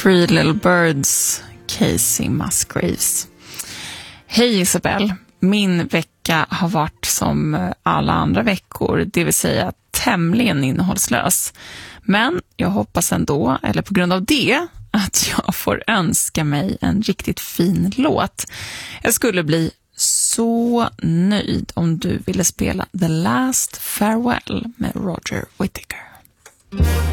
Three Little Birds, Casey Musgraves. Hej Isabel, min vecka har varit som alla andra veckor, det vill säga tämligen innehållslös. Men jag hoppas ändå, eller på grund av det, att jag får önska mig en riktigt fin låt. Jag skulle bli så nöjd om du ville spela The Last Farewell med Roger Whittaker.